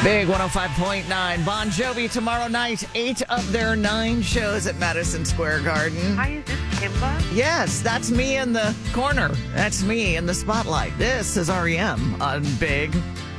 Big 105.9. Bon Jovi tomorrow night. 8 of their 9 shows at Madison Square Garden. Hi, is this Kimba? Yes, that's me in the corner. That's me in the spotlight. This is REM on Big